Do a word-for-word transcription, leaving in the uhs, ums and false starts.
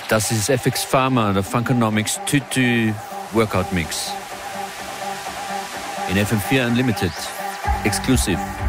Das ist F X Pharma, der Funkonomics Tütü Workout Mix. In F M vier Unlimited. Exclusive.